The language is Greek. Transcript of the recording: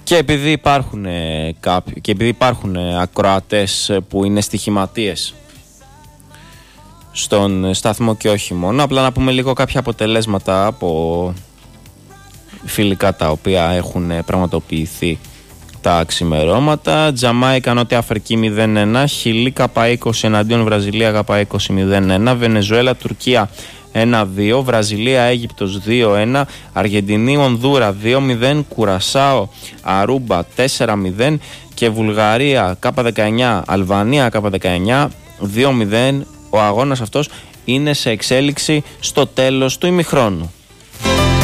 Και επειδή υπάρχουν ακροατές που είναι στοιχηματίες στον σταθμό και όχι μόνο, απλά να πούμε λίγο κάποια αποτελέσματα από φιλικά τα οποία έχουν πραγματοποιηθεί τα ξημερώματα. Τζαμάικα Νότια Αφρική 0-1, Χιλή ΚΑΠΑ20 εναντίον Βραζιλία ΚΑΠΑ20 0-1, Βενεζουέλα Τουρκία 1-2, Βραζιλία Αίγυπτος 2-1, Αργεντινή Ονδούρα 2-0, Κουρασάο Αρούμπα 4-0 και Βουλγαρία ΚΑΠΑ19 Αλβανία ΚΑΠΑ19 2-0. Ο αγώνας αυτός είναι σε εξέλιξη στο τέλος του ημιχρόνου.